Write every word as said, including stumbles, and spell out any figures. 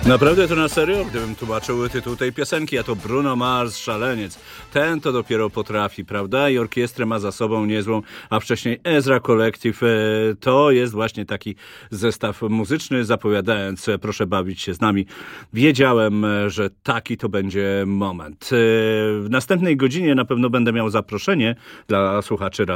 Naprawdę to na serio? Gdybym tłumaczył tytuł tej piosenki, a to Bruno Mars, Szaleniec. Ten to dopiero potrafi, prawda? I orkiestrę ma za sobą niezłą, a wcześniej Ezra Collective. To jest właśnie taki zestaw muzyczny, zapowiadając proszę bawić się z nami. Wiedziałem, że taki to będzie moment. W następnej godzinie na pewno będę miał zaproszenie dla słuchaczy